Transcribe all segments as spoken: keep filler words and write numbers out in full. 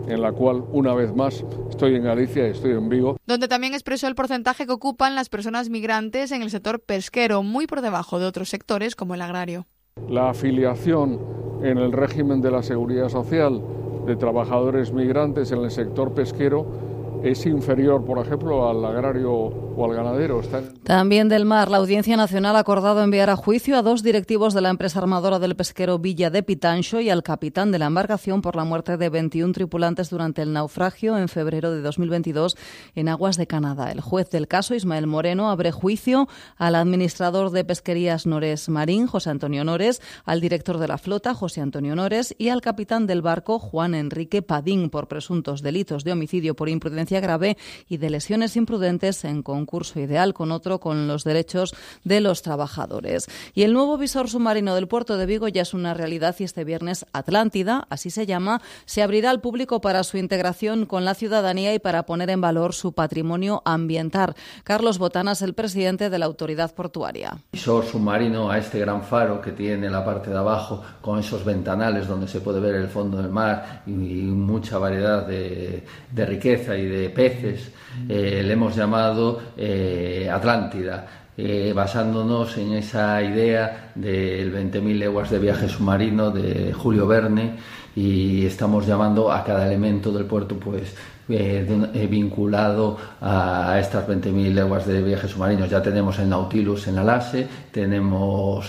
en la cual, una vez más, estoy en Galicia y estoy en Vigo. Donde también expresó el porcentaje que ocupan las personas migrantes en el sector pesquero, muy por debajo de otros sectores como el agrario. La afiliación en el régimen de la Seguridad Social de trabajadores migrantes en el sector pesquero es inferior, por ejemplo, al agrario o al ganadero. Está en... También del mar, la Audiencia Nacional ha acordado enviar a juicio a dos directivos de la empresa armadora del pesquero Villa de Pitancho y al capitán de la embarcación por la muerte de veintiún tripulantes durante el naufragio en febrero de dos mil veintidós en aguas de Canadá. El juez del caso, Ismael Moreno, abre juicio al administrador de pesquerías Nores Marín, José Antonio Nores, al director de la flota, José Antonio Nores, y al capitán del barco, Juan Enrique Padín, por presuntos delitos de homicidio por imprudencia grave y de lesiones imprudentes en concurso ideal con otro con los derechos de los trabajadores. Y el nuevo visor submarino del puerto de Vigo ya es una realidad y este viernes Atlántida, así se llama, se abrirá al público para su integración con la ciudadanía y para poner en valor su patrimonio ambiental. Carlos Botanas, el presidente de la autoridad portuaria. Visor submarino a este gran faro que tiene la parte de abajo con esos ventanales donde se puede ver el fondo del mar y, y mucha variedad de, de riqueza y de peces, eh, le hemos llamado eh, Atlántida, eh, basándonos en esa idea del veinte mil leguas de viaje submarino de Julio Verne, y estamos llamando a cada elemento del puerto pues eh, de, eh, vinculado a estas veinte mil leguas de viaje submarinos. Ya tenemos el Nautilus en la Lase, tenemos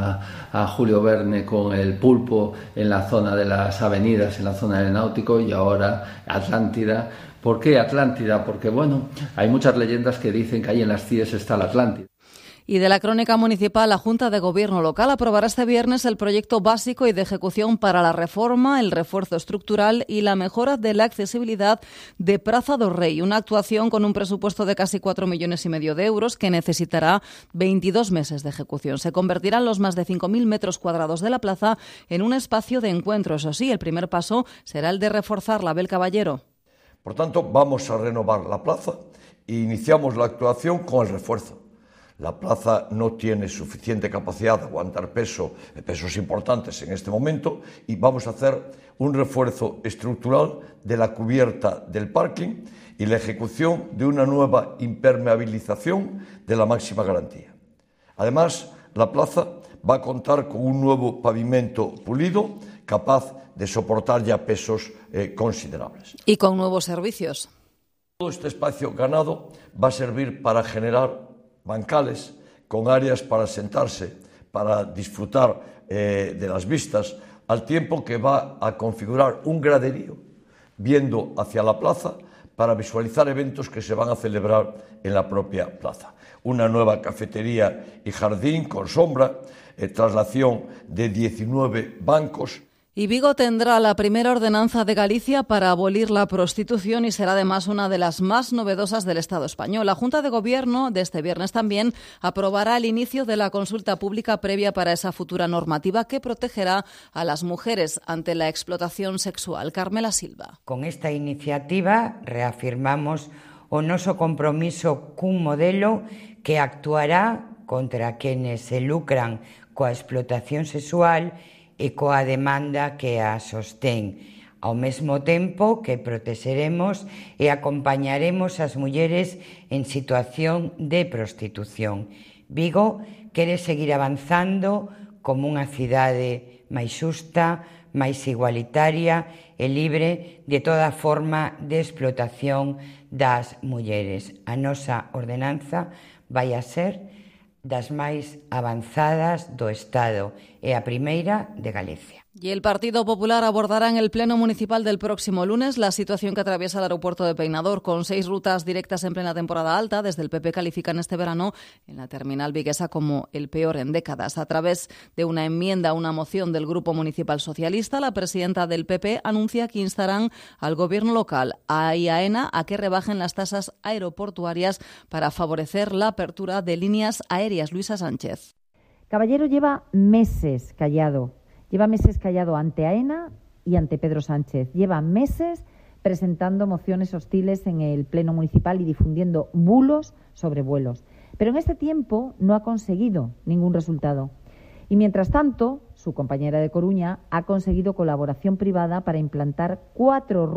a, a Julio Verne con el Pulpo en la zona de las avenidas, en la zona del náutico, y ahora Atlántida. ¿Por qué Atlántida? Porque, bueno, hay muchas leyendas que dicen que ahí en las C I E S está la Atlántida. Y de la crónica municipal, la Junta de Gobierno local aprobará este viernes el proyecto básico y de ejecución para la reforma, el refuerzo estructural y la mejora de la accesibilidad de Praza do Rei, una actuación con un presupuesto de casi cuatro millones y medio de euros que necesitará veintidós meses de ejecución. Se convertirán los más de cinco mil metros cuadrados de la plaza en un espacio de encuentro. Eso sí, el primer paso será el de reforzar la Abel Caballero. Por tanto, vamos a renovar la plaza e iniciamos la actuación con el refuerzo. La plaza no tiene suficiente capacidad de aguantar peso, pesos importantes en este momento, y vamos a hacer un refuerzo estructural de la cubierta del parking y la ejecución de una nueva impermeabilización de la máxima garantía. Además, la plaza va a contar con un nuevo pavimento pulido capaz de soportar ya pesos eh, considerables. Y con nuevos servicios. Todo este espacio ganado va a servir para generar bancales con áreas para sentarse, para disfrutar eh, de las vistas, al tiempo que va a configurar un graderío viendo hacia la plaza para visualizar eventos que se van a celebrar en la propia plaza. Una nueva cafetería y jardín con sombra, eh, traslación de diecinueve bancos. Y Vigo tendrá la primera ordenanza de Galicia para abolir la prostitución y será además una de las más novedosas del Estado español. La Junta de Gobierno de este viernes también aprobará el inicio de la consulta pública previa para esa futura normativa que protegerá a las mujeres ante la explotación sexual. Carmela Silva. Con esta iniciativa reafirmamos o noso compromiso cun modelo que actuará contra quenes se lucran coa explotación sexual e coa demanda que a sostén, ao mesmo tempo que protexeremos e acompañaremos as mulleres en situación de prostitución. Vigo quere seguir avanzando como unha cidade máis xusta, máis igualitaria e libre de toda forma de explotación das mulleres. A nosa ordenanza vai a ser das máis avanzadas do Estado e a primeira de Galicia. Y el Partido Popular abordará en el Pleno Municipal del próximo lunes la situación que atraviesa el aeropuerto de Peinador, con seis rutas directas en plena temporada alta. Desde el P P califican este verano en la terminal viguesa como el peor en décadas. A través de una enmienda a una moción del Grupo Municipal Socialista, la presidenta del P P anuncia que instarán al Gobierno local y a AENA a que rebajen las tasas aeroportuarias para favorecer la apertura de líneas aéreas. Luisa Sánchez. Caballero lleva meses callado. Lleva meses callado ante AENA y ante Pedro Sánchez. Lleva meses presentando mociones hostiles en el Pleno Municipal y difundiendo bulos sobre vuelos. Pero en este tiempo no ha conseguido ningún resultado. Y mientras tanto, su compañera de Coruña ha conseguido colaboración privada para implantar cuatro